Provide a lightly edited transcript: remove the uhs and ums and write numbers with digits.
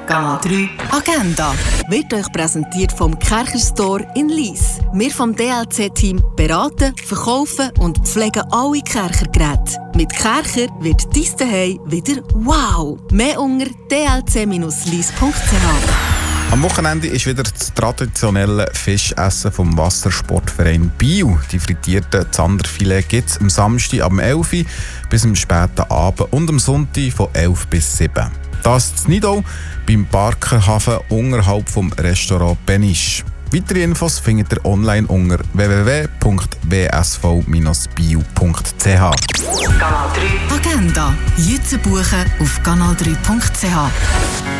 Kanal 3 Agenda wird euch präsentiert vom Kercher Store in Lyss. Wir vom DLC-Team beraten, verkaufen und pflegen alle Kercher-Geräte. Mit Kercher wird dein Zuhause wieder wow! Mehr unter dlc-lyss.ch. Am Wochenende ist wieder das traditionelle Fischessen vom Wassersportverein Biel. Die frittierten Zanderfilet gibt es am Samstag ab 11 Uhr bis am späten Abend und am Sonntag von 11 bis 7. Das in Nidau beim Barkerhafen unterhalb vom Restaurant Benisch. Weitere Infos findet ihr online unter www.bsv-biel.ch. Kanal 3 Agenda. Jetzt buchen auf kanal3.ch.